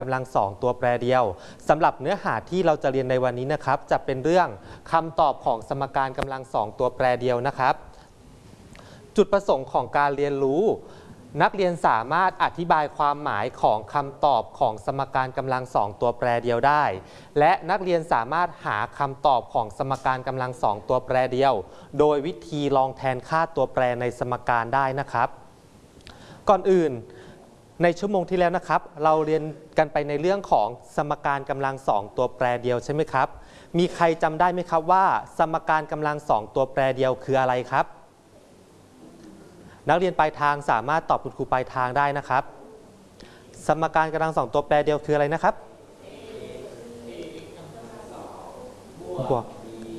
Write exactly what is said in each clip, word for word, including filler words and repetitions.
กำลังสองตัวแปรเดียวสำหรับเนื้อหาที่เราจะเรียนในวันนี้นะครับจะเป็นเรื่องคำตอบของสมการกำลังสองตัวแปรเดียวนะครับจุดประสงค์ของการเรียนรู้นักเรียนสามารถอธิบายความหมายของคำตอบของสมการกำลังสองตัวแปรเดียวได้และนักเรียนสามารถหาคำตอบของสมการกำลังสองตัวแปรเดียวโดยวิธีลองแทนค่าตัวแปรในสมการได้นะครับก่อนอื่นในชั่วโมงที่แล้วนะครับเราเรียนกันไปในเรื่องของสมการกำลังสองตัวแปรเดียวใช่ไหมครับมีใครจำได้ไหมครับว่าสมการกำลังสองตัวแปรเดียวคืออะไรครับนักเรียนปลายทางสามารถตอบคุณครูปลายทางได้นะครับสมการกำลังสองตัวแปรเดียวคืออะไรนะครับบวก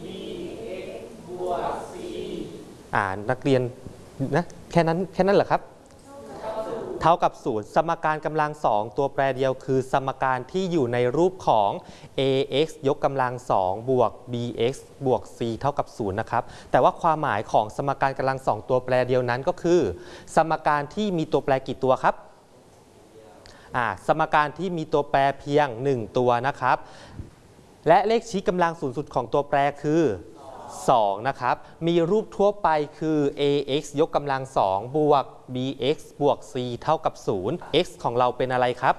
อ่านักเรียนนะแค่นั้นแค่นั้นเหรอครับเท่ากับศูนย์สมการกำลังสองตัวแปรเดียวคือสมการที่อยู่ในรูปของ ax ยกกำลังสองบวก bx บวก c เท่ากับศูนย์นะครับแต่ว่าความหมายของสมการกำลังสองตัวแปรเดียวนั้นก็คือสมการที่มีตัวแปรกี่ตัวครับอ่าสมการที่มีตัวแปรเพียงหนึ่งตัวนะครับและเลขชี้กำลังสูงสุดของตัวแปรคือสองนะครับมีรูปทั่วไปคือ ax ยกกำลังสองบวก bx บวก c เท่ากับศูนย์ x ของเราเป็นอะไรครับ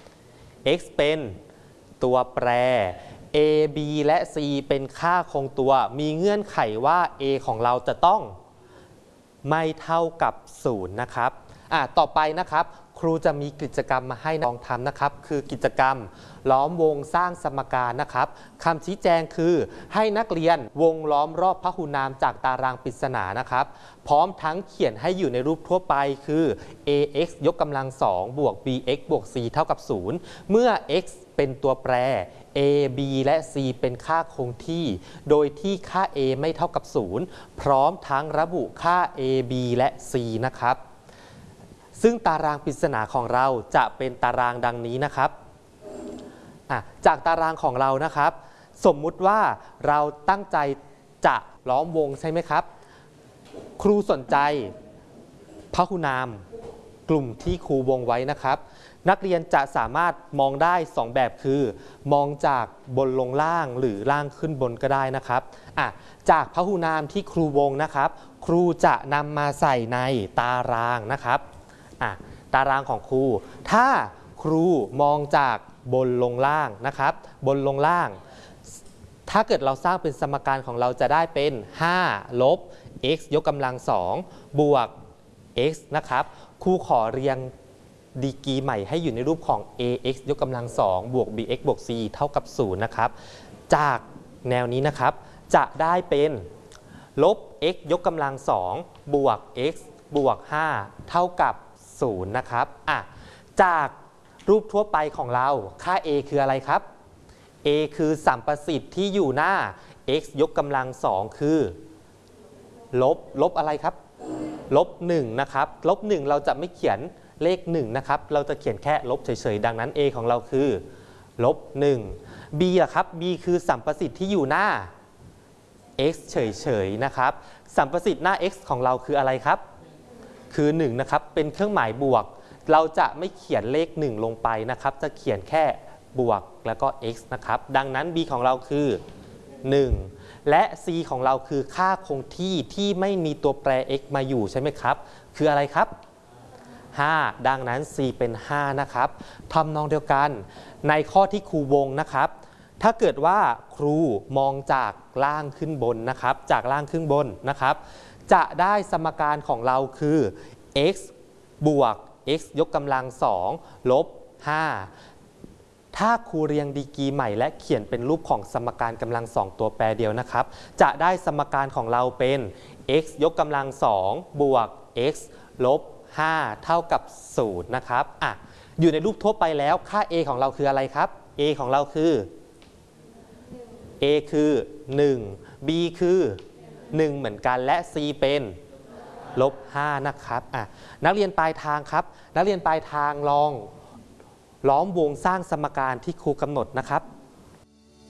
x เป็นตัวแปร a b และ c เป็นค่าคงตัวมีเงื่อนไขว่า a ของเราจะต้องไม่เท่ากับศูนย์นะครับอ่ะต่อไปนะครับครูจะมีกิจกรรมมาให้ลองทำนะครับคือกิจกรรมล้อมวงสร้างสมการนะครับคำชี้แจงคือให้นักเรียนวงล้อมรอบพหูนามจากตารางปริศนานะครับพร้อมทั้งเขียนให้อยู่ในรูปทั่วไปคือ ax ยกกำลังสองบวก bx บวก c เท่ากับศูนย์เมื่อ x เป็นตัวแปร a b และ c เป็นค่าคงที่โดยที่ค่า a ไม่เท่ากับศูนย์พร้อมทั้งระบุค่า a b และ c นะครับซึ่งตารางปริศนาของเราจะเป็นตารางดังนี้นะครับจากตารางของเรานะครับสมมุติว่าเราตั้งใจจะล้อมวงใช่ไหมครับครูสนใจพหุนามกลุ่มที่ครูวงไว้นะครับนักเรียนจะสามารถมองได้สองแบบคือมองจากบนลงล่างหรือล่างขึ้นบนก็ได้นะครับอ่ะจากพหุนามที่ครูวงนะครับครูจะนำมาใส่ในตารางนะครับตารางของครูถ้าครูมองจากบนลงล่างนะครับบนลงล่างถ้าเกิดเราสร้างเป็นสมการของเราจะได้เป็นห้าลบ x ยกกำลังสองบวก x นะครับครูขอเรียงดีกรีใหม่ให้อยู่ในรูปของ ax ยกกำลังสองบวก bx บวก c เท่ากับศูนย์นะครับจากแนวนี้นะครับจะได้เป็นลบ x ยกกำลังสองบวก x บวกห้าเท่ากับศูนย์นะครับอ่ะจากรูปทั่วไปของเราค่า a คืออะไรครับ a คือสัมประสิทธิ์ที่อยู่หน้า x ยกกำลังสองคือลบลบอะไรครับลบหนึ่งนะครับลบหนึ่งเราจะไม่เขียนเลขหนึ่งนะครับเราจะเขียนแค่ลบเฉยๆดังนั้น a ของเราคือลบหนึ่ง b ล่ะครับ b คือสัมประสิทธิ์ที่อยู่หน้า x เฉยๆนะครับสัมประสิทธิ์หน้า x ของเราคืออะไรครับคือหนึ่งนะครับเป็นเครื่องหมายบวกเราจะไม่เขียนเลขหนึ่งลงไปนะครับจะเขียนแค่บวกแล้วก็ x นะครับดังนั้น b ของเราคือหนึ่งและ c ของเราคือค่าคงที่ที่ไม่มีตัวแปร x มาอยู่ใช่ไหมครับคืออะไรครับห้าดังนั้น c เป็นห้านะครับทำนองเดียวกันในข้อที่ครูวงนะครับถ้าเกิดว่าครูมองจากล่างขึ้นบนนะครับจากล่างขึ้นบนนะครับจะได้สมการของเราคือ x บวก x ยกกำลังสองลบห้าถ้าครูเรียงดีกรีใหม่และเขียนเป็นรูปของสมการกำลังสองตัวแปรเดียวนะครับจะได้สมการของเราเป็น x ยกกำลังสองบวก x ลบห้าเท่ากับศูนย์นะครับอ่ะอยู่ในรูปทั่วไปแล้วค่า a ของเราคืออะไรครับ a ของเราคือ a คือหนึ่ง b คือหนึ่งเหมือนกันและ c เป็นลบห้านะครับอ่ะนักเรียนปลายทางครับนักเรียนปลายทางลองล้อมวงสร้างสมการที่ครูกำหนดนะครับ